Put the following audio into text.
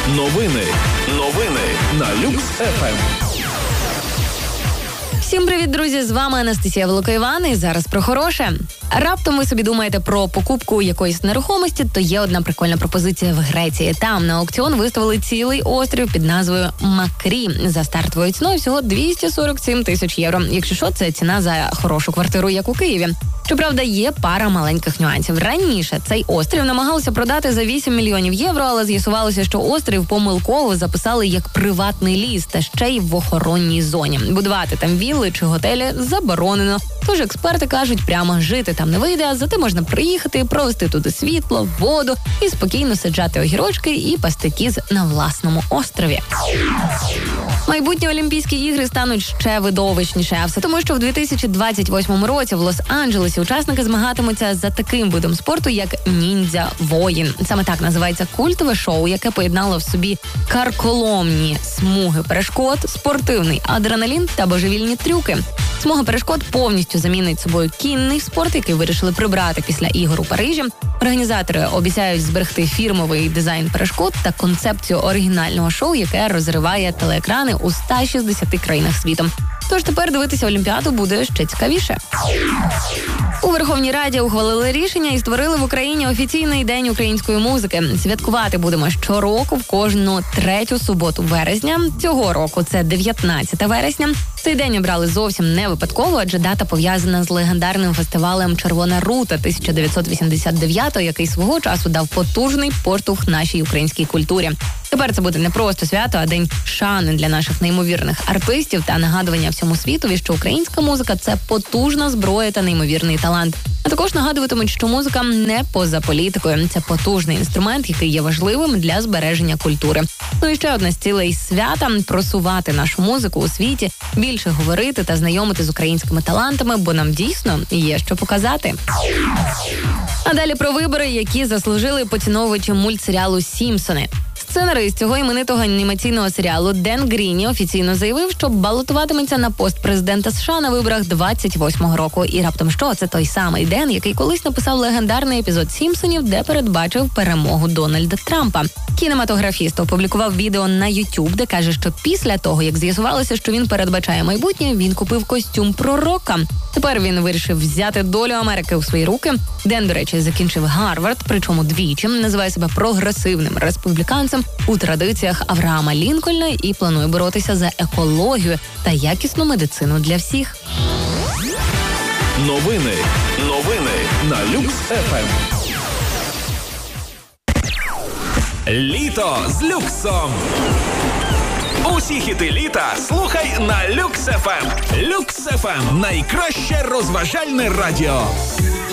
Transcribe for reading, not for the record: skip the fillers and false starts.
Новини на Люкс ФМ. Всім привіт, друзі! З вами Анастасія Великоїван, і зараз про хороше. Раптом ви собі думаєте про покупку якоїсь нерухомості, то є одна прикольна пропозиція в Греції. Там на аукціон виставили цілий острів під назвою Макрі. За стартовою ціною всього 247 тисяч євро. Якщо що, це ціна за хорошу квартиру, як у Києві. Щоправда, є пара маленьких нюансів. Раніше цей острів намагалися продати за 8 мільйонів євро, але з'ясувалося, що острів помилково записали як приватний ліс, та ще й в охоронній зоні. Будувати там вілли чи готелі заборонено. Тож експерти кажуть, прямо жити там не вийде, а зате можна приїхати, провести туди світло, воду і спокійно саджати огірочки і пасти кіз на власному острові. Майбутні Олімпійські ігри стануть ще видовищніше, а все тому, що в 2028 році в Лос-Анджелесі учасники змагатимуться за таким видом спорту, як ніндзя-воїн. Саме так називається культове шоу, яке поєднало в собі карколомні смуги перешкод, спортивний адреналін та божевільні трюки. Смуга перешкод повністю замінить собою кінний спорт, який вирішили прибрати після ігор у Парижі. Організатори обіцяють зберегти фірмовий дизайн перешкод та концепцію оригінального шоу, яке розриває телеекрани у 160 країнах світу. Тож тепер дивитися Олімпіаду буде ще цікавіше. У Верховній Раді ухвалили рішення і створили в Україні офіційний день української музики. Святкувати будемо щороку в кожну третю суботу вересня. Цього року це 19 вересня. Цей день обрали зовсім не випадково, адже дата пов'язана з легендарним фестивалем «Червона рута» 1989-го, який свого часу дав потужний поштовх нашій українській культурі. Тепер це буде не просто свято, а день шани для наших неймовірних артистів та нагадування всьому світові, що українська музика – це потужна зброя та неймовірний талант. А також нагадуватимуть, що музика не поза політикою. Це потужний інструмент, який є важливим для збереження культури. Ну і ще одна з цілей свята – просувати нашу музику у світі, більше говорити та знайомити з українськими талантами, бо нам дійсно є що показати. А далі про вибори, які заслужили поціновувачі мультсеріалу «Сімпсони». Сценарист цього іменитого анімаційного серіалу Ден Гріні офіційно заявив, що балотуватиметься на пост президента США на виборах 28-го року. І раптом що? Це той самий Ден, який колись написав легендарний епізод «Сімпсонів», де передбачив перемогу Дональда Трампа. Кінематографіст опублікував відео на YouTube, де каже, що після того, як з'ясувалося, що він передбачає майбутнє, він купив костюм пророка. Тепер він вирішив взяти долю Америки у свої руки. Ден, до речі, закінчив Гарвард, причому двічі, називає себе прогресивним республіканцем у традиціях Авраама Лінкольна і планує боротися за екологію та якісну медицину для всіх. Новини на Люкс ФМ. Літо з люксом. Усі хіти літа слухай на Люкс ФМ. Люкс ФМ – найкраще розважальне радіо.